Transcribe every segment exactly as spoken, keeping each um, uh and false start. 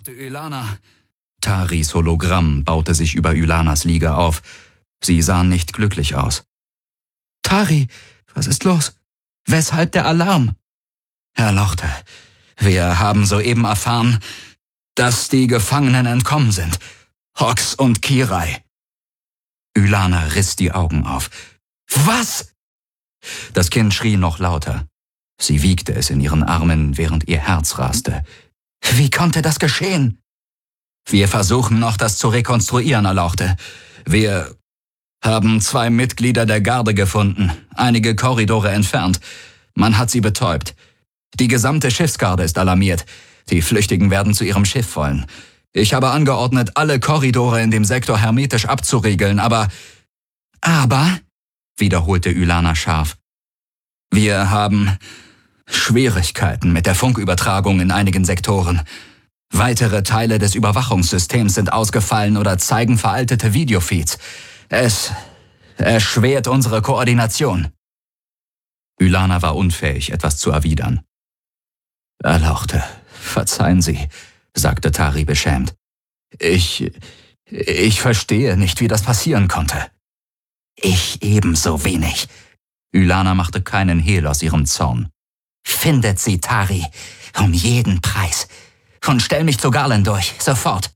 Warte, Ylana. Taris Hologramm baute sich über Ylanas Liege auf. Sie sahen nicht glücklich aus. Tari, was ist los? Weshalb der Alarm? Herr Lochte, wir haben soeben erfahren, dass die Gefangenen entkommen sind. Hox und Kirai. Ylana riss die Augen auf. Was? Das Kind schrie noch lauter. Sie wiegte es in ihren Armen, während ihr Herz raste. Wie konnte das geschehen? Wir versuchen noch, das zu rekonstruieren, Erlauchte. Wir haben zwei Mitglieder der Garde gefunden, einige Korridore entfernt. Man hat sie betäubt. Die gesamte Schiffsgarde ist alarmiert. Die Flüchtigen werden zu ihrem Schiff wollen. Ich habe angeordnet, alle Korridore in dem Sektor hermetisch abzuriegeln, aber... Aber, wiederholte Ylana scharf, wir haben Schwierigkeiten mit der Funkübertragung in einigen Sektoren. Weitere Teile des Überwachungssystems sind ausgefallen oder zeigen veraltete Videofeeds. Es erschwert unsere Koordination. Ylana war unfähig, etwas zu erwidern. Erlauchte, verzeihen Sie, sagte Tari beschämt. Ich, ich verstehe nicht, wie das passieren konnte. Ich ebenso wenig. Ylana machte keinen Hehl aus ihrem Zorn. Findet sie, Tari, um jeden Preis. Und stell mich zu Garland durch, sofort.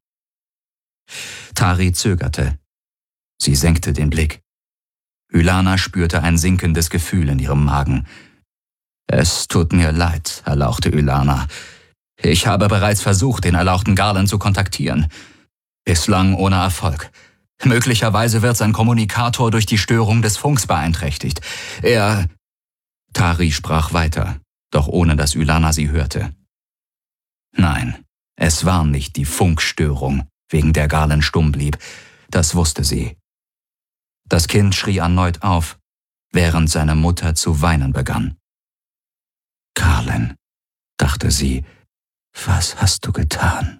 Tari zögerte. Sie senkte den Blick. Ylana spürte ein sinkendes Gefühl in ihrem Magen. Es tut mir leid, erlauchte Ylana. Ich habe bereits versucht, den erlauchten Garland zu kontaktieren. Bislang ohne Erfolg. Möglicherweise wird sein Kommunikator durch die Störung des Funks beeinträchtigt. Er... Tari sprach weiter, doch ohne dass Ylana sie hörte. Nein, es war nicht die Funkstörung, wegen der Garland stumm blieb. Das wusste sie. Das Kind schrie erneut auf, während seine Mutter zu weinen begann. Garland, dachte sie, was hast du getan?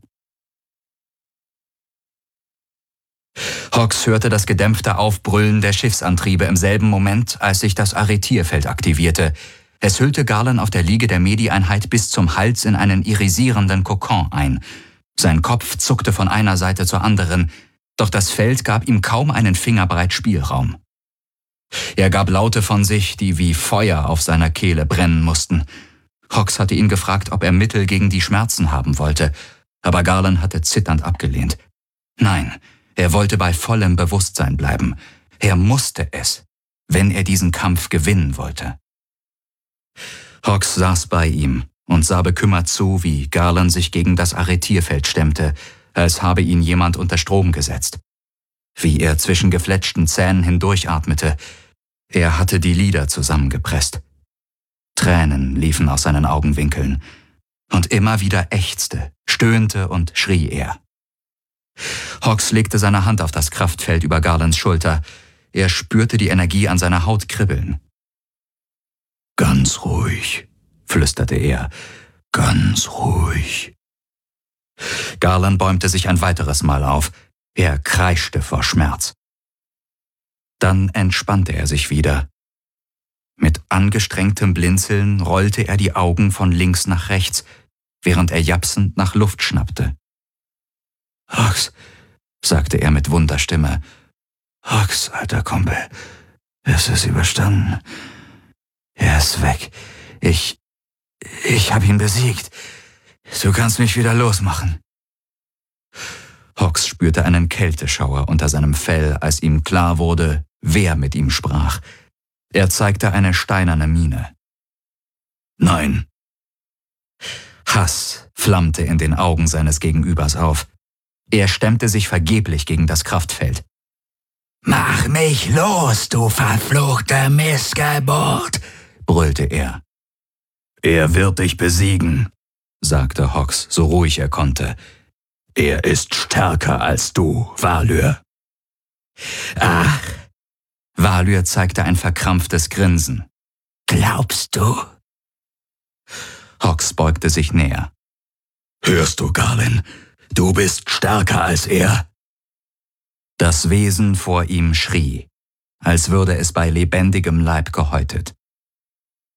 Hox hörte das gedämpfte Aufbrüllen der Schiffsantriebe im selben Moment, als sich das Arretierfeld aktivierte. Es hüllte Garland auf der Liege der Medi-Einheit bis zum Hals in einen irisierenden Kokon ein. Sein Kopf zuckte von einer Seite zur anderen, doch das Feld gab ihm kaum einen Fingerbreit Spielraum. Er gab Laute von sich, die wie Feuer auf seiner Kehle brennen mussten. Hox hatte ihn gefragt, ob er Mittel gegen die Schmerzen haben wollte, aber Garland hatte zitternd abgelehnt. Nein, er wollte bei vollem Bewusstsein bleiben. Er musste es, wenn er diesen Kampf gewinnen wollte. Hox saß bei ihm und sah bekümmert zu, wie Garland sich gegen das Arretierfeld stemmte, als habe ihn jemand unter Strom gesetzt. Wie er zwischen gefletschten Zähnen hindurchatmete. Er hatte die Lider zusammengepresst. Tränen liefen aus seinen Augenwinkeln. Und immer wieder ächzte, stöhnte und schrie er. Hox legte seine Hand auf das Kraftfeld über Garlands Schulter. Er spürte die Energie an seiner Haut kribbeln. »Ganz ruhig«, flüsterte er, »ganz ruhig.« Garland bäumte sich ein weiteres Mal auf. Er kreischte vor Schmerz. Dann entspannte er sich wieder. Mit angestrengtem Blinzeln rollte er die Augen von links nach rechts, während er japsend nach Luft schnappte. »Hox«, sagte er mit Wunderstimme. »Hox, alter Kumpel, es ist überstanden. Er ist weg. Ich... ich habe ihn besiegt. Du kannst mich wieder losmachen.« Hox spürte einen Kälteschauer unter seinem Fell, als ihm klar wurde, wer mit ihm sprach. Er zeigte eine steinerne Miene. »Nein.« Hass flammte in den Augen seines Gegenübers auf. Er stemmte sich vergeblich gegen das Kraftfeld. »Mach mich los, du verfluchte Missgeburt«, brüllte er. »Er wird dich besiegen«, sagte Hox, so ruhig er konnte. »Er ist stärker als du, Valyr.« »Ach«, Valyr zeigte ein verkrampftes Grinsen. »Glaubst du?« Hox beugte sich näher. »Hörst du, Garland? Du bist stärker als er.« Das Wesen vor ihm schrie, als würde es bei lebendigem Leib gehäutet.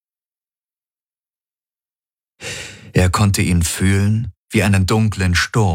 Er konnte ihn fühlen wie einen dunklen Sturm